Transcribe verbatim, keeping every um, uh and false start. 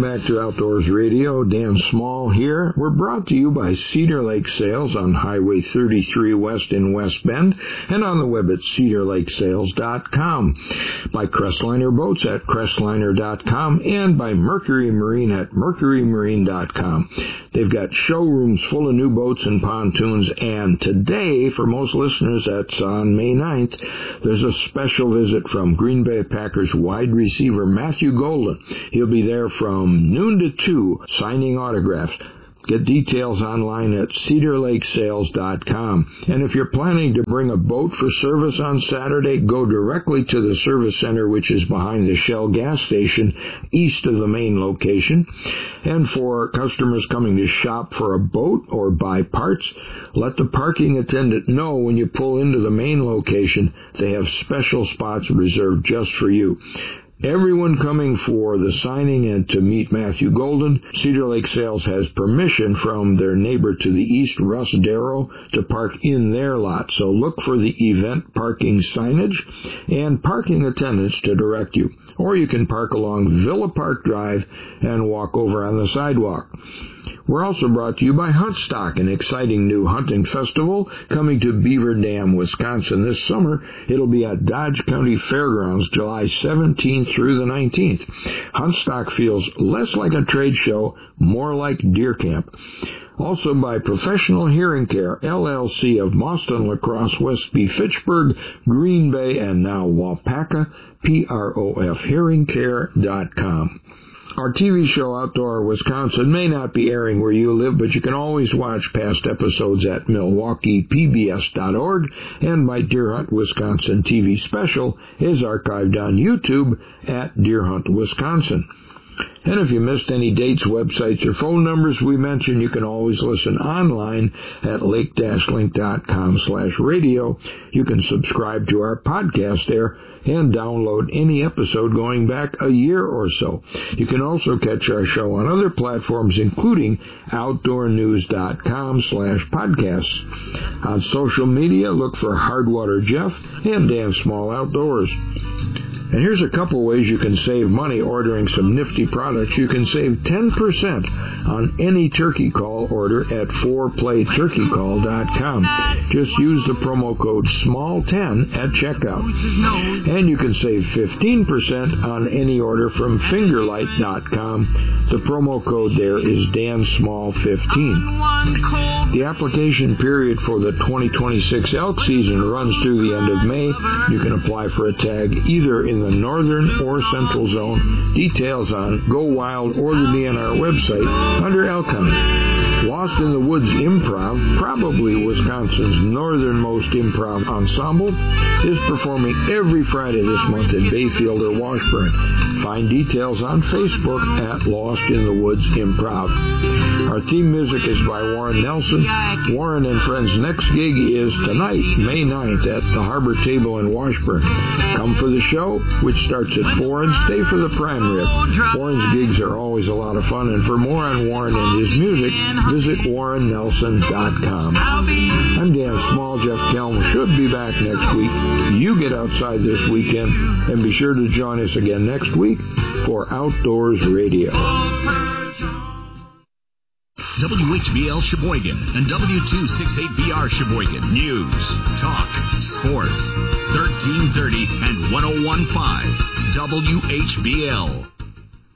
Welcome back to Outdoors Radio. Dan Small here. We're brought to you by Cedar Lake Sales on Highway thirty-three West in West Bend and on the web at cedar lake sales dot com, by Crestliner Boats at crestliner dot com, and by Mercury Marine at mercury marine dot com. They've got showrooms full of new boats and pontoons, and today, for most listeners, that's on May ninth, there's a special visit from Green Bay Packers wide receiver Matthew Golden. He'll be there from noon to two, signing autographs. Get details online at cedar lake sales dot com. And if you're planning to bring a boat for service on Saturday, go directly to the service center, which is behind the Shell gas station, east of the main location. And for customers coming to shop for a boat or buy parts, let the parking attendant know when you pull into the main location. They have special spots reserved just for you. Everyone coming for the signing and to meet Matthew Golden, Cedar Lake Sales has permission from their neighbor to the east, Russ Darrow, to park in their lot. So look for the event parking signage and parking attendants to direct you. Or you can park along Villa Park Drive and walk over on the sidewalk. We're also brought to you by Huntstock, an exciting new hunting festival coming to Beaver Dam, Wisconsin this summer. It'll be at Dodge County Fairgrounds July seventeenth through the nineteenth. Huntstock feels less like a trade show, more like deer camp. Also by Professional Hearing Care, L L C of Boston, La Crosse, Westby, Fitchburg, Green Bay, and now Waupaca, P R O F hearing care dot com. Our T V show Outdoor Wisconsin may not be airing where you live, but you can always watch past episodes at milwaukee p b s dot org, and my Deer Hunt Wisconsin T V special is archived on YouTube at Deer Hunt Wisconsin. And if you missed any dates, websites, or phone numbers we mentioned, you can always listen online at lake dash link dot com slash radio. You can subscribe to our podcast there and download any episode going back a year or so. You can also catch our show on other platforms, including outdoor news dot com slash podcasts. On social media, look for Hardwater Jeff and Dan Small Outdoors. And here's a couple ways you can save money ordering some nifty products. You can save ten percent on any turkey call order at four play turkey call dot com. Just use the promo code small ten at checkout. And you can save fifteen percent on any order from fingerlight dot com. The promo code there is Dan Small fifteen. The application period for the twenty twenty-six elk season runs through the end of May. You can apply for a tag either in the northern or central zone. Details on Go Wild or the D N R website under elk hunting. Lost in the Woods Improv, probably Wisconsin's northernmost improv ensemble, is performing every Friday this month in Bayfield or Washburn. Find details on Facebook at Lost in the Woods Improv. Our theme music is by Warren Nelson. Warren and Friends' next gig is tonight, May ninth, at the Harbor Table in Washburn. Come for the show, which starts at four, and stay for the prime rib. Warren's gigs are always a lot of fun, and for more on Warren and his music, visit warren nelson dot com. I'm Dan Small. Jeff Kelm should be back next week. You get outside this weekend, and be sure to join us again next week for Outdoors Radio. W H B L Sheboygan and W two sixty-eight B R Sheboygan. News, talk, sports. thirteen thirty and one oh one point five W H B L.